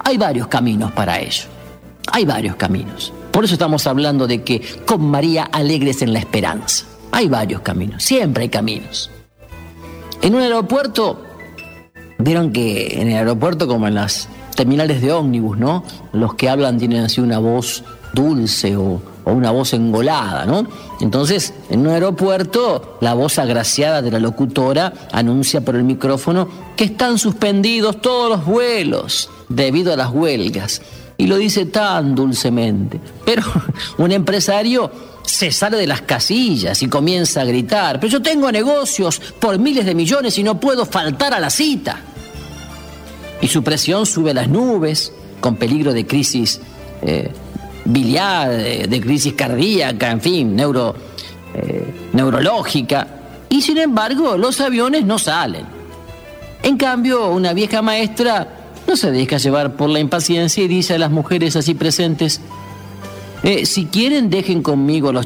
Hay varios caminos para ello. Hay varios caminos. Por eso estamos hablando de que con María alegres en la esperanza. Hay varios caminos, siempre hay caminos. En un aeropuerto, vieron que en el aeropuerto, como en las terminales de ómnibus, ¿no? Los que hablan tienen así una voz dulce o una voz engolada, ¿no? Entonces, en un aeropuerto, la voz agraciada de la locutora anuncia por el micrófono que están suspendidos todos los vuelos debido a las huelgas. Y lo dice tan dulcemente. Pero un empresario se sale de las casillas y comienza a gritar: pero yo tengo negocios por miles de millones y no puedo faltar a la cita. Y su presión sube a las nubes, con peligro de crisis biliar, de crisis cardíaca, en fin, neurológica. Y sin embargo, los aviones no salen. En cambio, una vieja maestra no se deja llevar por la impaciencia y dice a las mujeres así presentes: si quieren, dejen conmigo los